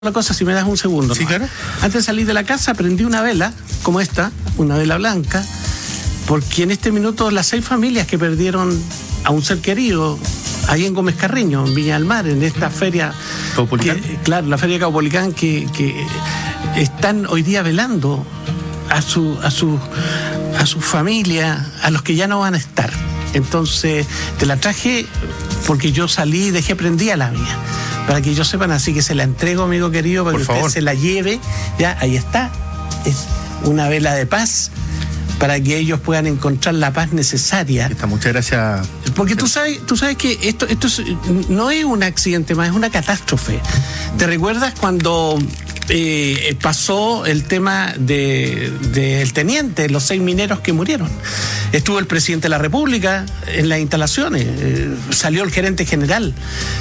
una cosa, si me das un segundo. Sí, claro. Antes de salir de la casa prendí una vela, como esta, una vela blanca, porque en este minuto las 6 familias que perdieron a un ser querido, ahí en Gómez Carreño, en Viña del Mar, en esta feria... ¿Caupolicán? Claro, la feria Caupolicán, que están hoy día velando a su familia, a los que ya no van a estar. Entonces, te la traje porque yo salí y dejé prendida la mía, para que ellos sepan, así que se la entrego, amigo querido, para que usted se la lleve. Ya, ahí está. Es una vela de paz para que ellos puedan encontrar la paz necesaria. Muchas gracias. Porque tú sabes que esto no es un accidente más, es una catástrofe. ¿Te recuerdas cuando pasó el tema del teniente, los 6 mineros que murieron? Estuvo el presidente de la República en las instalaciones, salió el gerente general.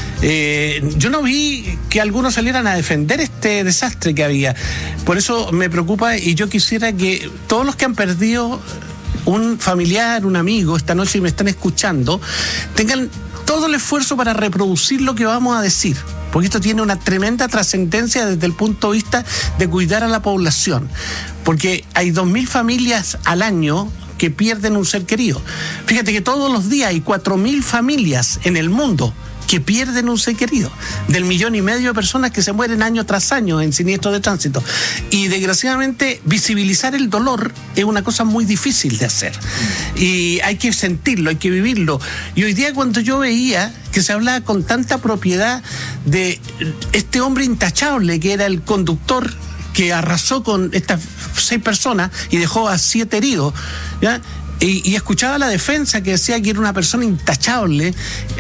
Yo no vi que algunos salieran a defender este desastre que había. Por eso me preocupa, y yo quisiera que todos los que han perdido un familiar, un amigo, esta noche y me están escuchando, tengan todo el esfuerzo para reproducir lo que vamos a decir, porque esto tiene una tremenda trascendencia desde el punto de vista de cuidar a la población, porque hay 2.000 familias al año que pierden un ser querido. Fíjate que todos los días hay 4.000 familias en el mundo que pierden un ser querido, del 1,5 millones de personas que se mueren año tras año en siniestros de tránsito. Y desgraciadamente visibilizar el dolor es una cosa muy difícil de hacer. Y hay que sentirlo, hay que vivirlo. Y hoy día, cuando yo veía que se hablaba con tanta propiedad de este hombre intachable que era el conductor que arrasó con estas 6 personas y dejó a 7 heridos, ¿ya? Y escuchaba la defensa que decía que era una persona intachable,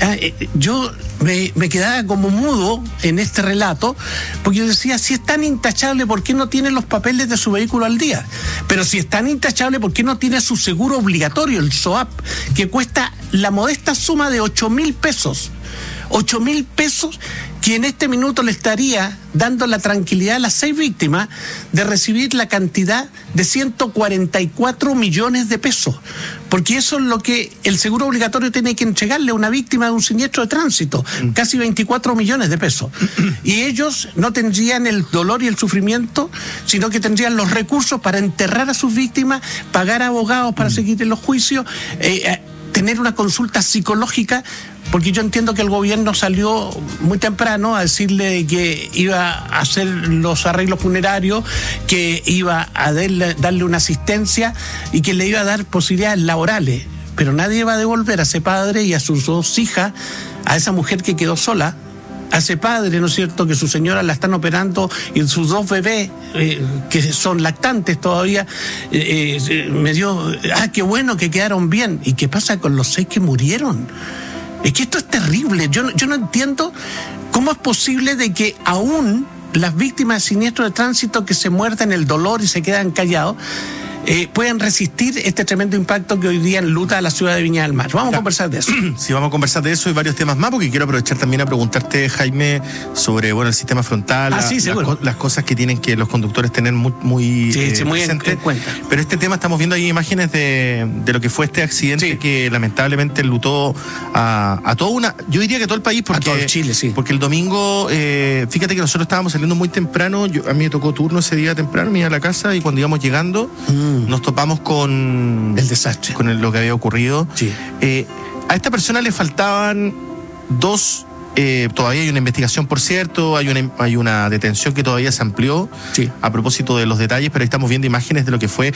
yo me quedaba como mudo en este relato, porque yo decía, si es tan intachable, ¿por qué no tiene los papeles de su vehículo al día? Pero si es tan intachable, ¿por qué no tiene su seguro obligatorio, el SOAP, que cuesta la modesta suma de 8.000 pesos? 8.000 pesos, que en este minuto le estaría dando la tranquilidad a las 6 víctimas de recibir la cantidad de 144 millones de pesos. Porque eso es lo que el seguro obligatorio tiene que entregarle a una víctima de un siniestro de tránsito, casi 24 millones de pesos. Y ellos no tendrían el dolor y el sufrimiento, sino que tendrían los recursos para enterrar a sus víctimas, pagar abogados para seguir en los juicios, tener una consulta psicológica, porque yo entiendo que el gobierno salió muy temprano a decirle que iba a hacer los arreglos funerarios, que iba a darle una asistencia y que le iba a dar posibilidades laborales, pero nadie va a devolver a ese padre y a sus 2 hijas, a esa mujer que quedó sola, a ese padre, ¿no es cierto?, que su señora la están operando, y sus 2 bebés, que son lactantes todavía, me dio, qué bueno que quedaron bien. ¿Y qué pasa con los 6 que murieron? Es que esto es terrible. Yo no entiendo cómo es posible de que aún las víctimas de siniestros de tránsito que se muerden el dolor y se quedan callados, pueden resistir este tremendo impacto que hoy día enluta a la ciudad de Viña del Mar. Vamos a conversar de eso. Sí, vamos a conversar de eso y varios temas más, porque quiero aprovechar también a preguntarte, Jaime, sobre el sistema frontal, las cosas que tienen que los conductores tener muy presente. En cuenta. Pero este tema, estamos viendo ahí imágenes de lo que fue este accidente que lamentablemente enlutó a toda una, yo diría que todo el país, porque, a todo Chile, sí. Porque el domingo, fíjate que nosotros estábamos saliendo muy temprano, a mí me tocó turno ese día temprano, me iba a la casa, y cuando íbamos llegando nos topamos con el desastre, con lo que había ocurrido. Sí. A esta persona le faltaban 2, todavía hay una investigación, por cierto, hay una detención que todavía se amplió, a propósito de los detalles, pero ahí estamos viendo imágenes de lo que fue,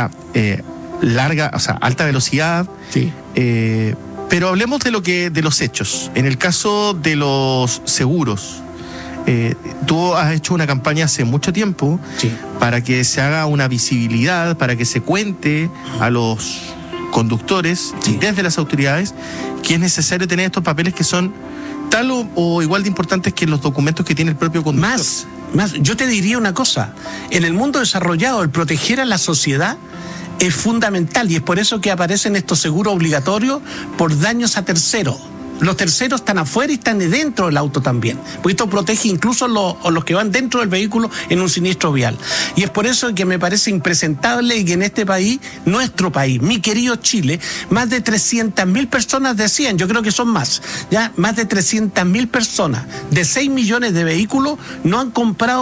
alta velocidad. Sí. Pero hablemos de los hechos. En el caso de los seguros, tú has hecho una campaña hace mucho tiempo para que se haga una visibilidad, para que se cuente a los conductores desde las autoridades que es necesario tener estos papeles que son tal o igual de importantes que los documentos que tiene el propio conductor. Más, yo te diría una cosa, en el mundo desarrollado el proteger a la sociedad es fundamental, y es por eso que aparecen estos seguros obligatorios por daños a terceros. Los terceros están afuera y están dentro del auto también, porque esto protege incluso los que van dentro del vehículo en un siniestro vial. Y es por eso que me parece impresentable que en este país, nuestro país, mi querido Chile, más de 300.000 personas decían, yo creo que son más de 300.000 personas de 6 millones de vehículos no han comprado